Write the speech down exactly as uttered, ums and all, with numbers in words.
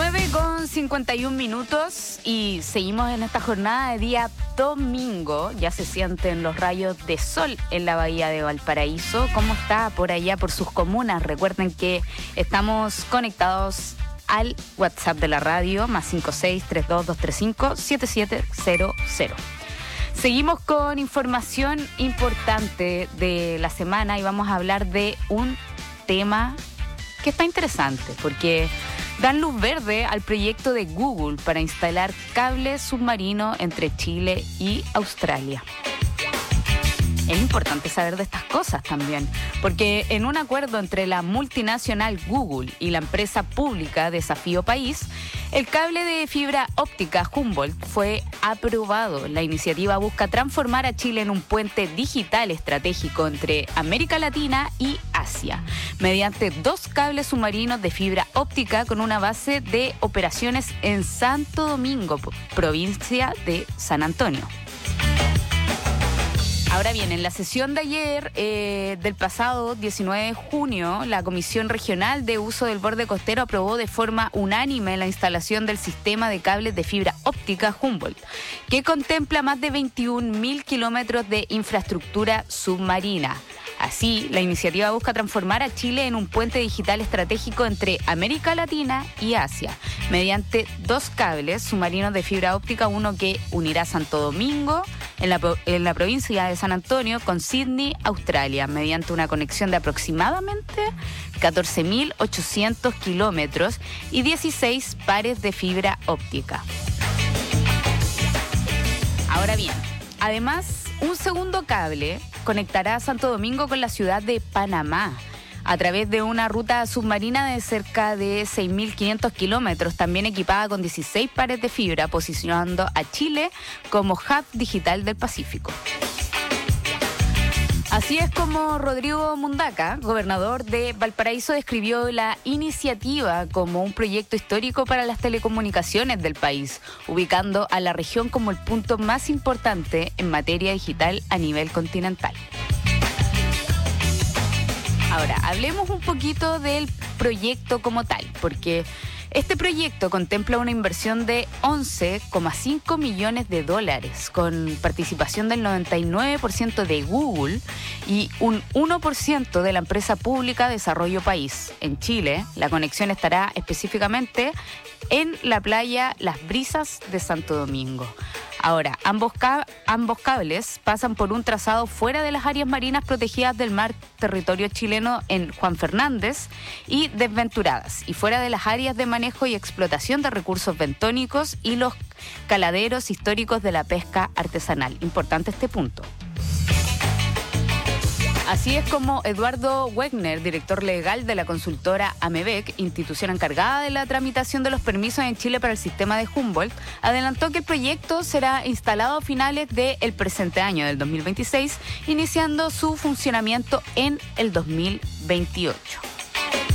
nueve con cincuenta y un minutos y seguimos en esta jornada de día domingo. Ya se sienten los rayos de sol en la bahía de Valparaíso. ¿Cómo está por allá, por sus comunas? Recuerden que estamos conectados al WhatsApp de la radio, más cinco seis tres dos dos tres cinco siete siete cero cero. Seguimos con información importante de la semana y vamos a hablar de un tema que está interesante porque dan luz verde al proyecto de Google para instalar cable submarino entre Chile y Australia. Es importante saber de estas cosas también, porque en un acuerdo entre la multinacional Google y la empresa pública Desafío País, el cable de fibra óptica Humboldt fue aprobado. La iniciativa busca transformar a Chile en un puente digital estratégico entre América Latina y Asia, mediante dos cables submarinos de fibra óptica con una base de operaciones en Santo Domingo, provincia de San Antonio. Ahora bien, en la sesión de ayer, eh, del pasado diecinueve de junio, la Comisión Regional de Uso del Borde Costero aprobó de forma unánime la instalación del sistema de cables de fibra óptica Humboldt, que contempla más de veintiún mil kilómetros de infraestructura submarina. Así, la iniciativa busca transformar a Chile en un puente digital estratégico entre América Latina y Asia, mediante dos cables submarinos de fibra óptica, uno que unirá Santo Domingo, en la, en la provincia de San Antonio, con Sydney, Australia, mediante una conexión de aproximadamente catorce mil ochocientos kilómetros y dieciséis pares de fibra óptica. Ahora bien, además, un segundo cable conectará a Santo Domingo con la ciudad de Panamá a través de una ruta submarina de cerca de seis mil quinientos kilómetros, también equipada con dieciséis pares de fibra, posicionando a Chile como hub digital del Pacífico. Así es como Rodrigo Mundaca, gobernador de Valparaíso, describió la iniciativa como un proyecto histórico para las telecomunicaciones del país, ubicando a la región como el punto más importante en materia digital a nivel continental. Ahora, hablemos un poquito del proyecto como tal, porque este proyecto contempla una inversión de once coma cinco millones de dólares, con participación del noventa y nueve por ciento de Google y un uno por ciento de la empresa pública Desarrollo País. En Chile, la conexión estará específicamente en la playa Las Brisas de Santo Domingo. Ahora, ambos, cab- ambos cables pasan por un trazado fuera de las áreas marinas protegidas del mar territorio chileno en Juan Fernández y Desventuradas, y fuera de las áreas de manejo y explotación de recursos bentónicos y los caladeros históricos de la pesca artesanal. Importante este punto. Así es como Eduardo Wegner, director legal de la consultora Amebec, institución encargada de la tramitación de los permisos en Chile para el sistema de Humboldt, adelantó que el proyecto será instalado a finales del presente año, del dos mil veintiséis, iniciando su funcionamiento en el dos mil veintiocho.